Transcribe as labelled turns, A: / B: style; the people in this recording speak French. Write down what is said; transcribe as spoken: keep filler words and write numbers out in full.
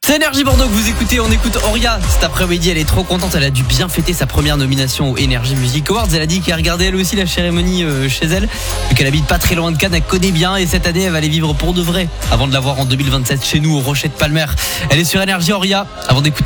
A: C'est Énergie Bordeaux que vous écoutez, on écoute Auria cet après-midi, elle est trop contente, elle a dû bien fêter sa première nomination aux Energy Music Awards. Elle a dit qu'elle regardait elle aussi la cérémonie euh, chez elle, vu qu'elle habite pas très loin de Cannes, elle connaît bien et cette année elle va aller vivre pour de vrai avant de la voir en deux mille vingt-sept chez nous au Rocher de Palmer. Elle est sur Énergie Auria, avant d'écouter